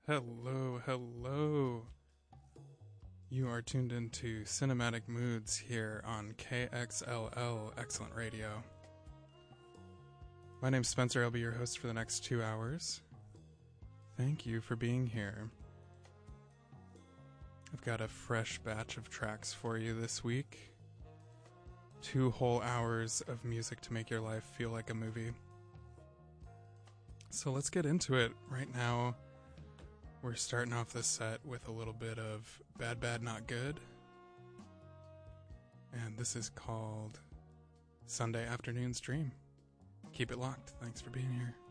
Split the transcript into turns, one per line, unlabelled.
Hello, hello. You are tuned into Cinematic Moods here on KXLL Excellent Radio. My name's Spencer. I'll be your host for the next 2 hours. Thank you for being here. I've got a fresh batch of tracks for you this week. 2 whole hours of music to make your life feel like a movie. So let's get into it. Right now, we're starting off this set with a little bit of Bad Bad Not Good. And this is called Sunday Afternoon's Dream. Keep it locked. Thanks for being here.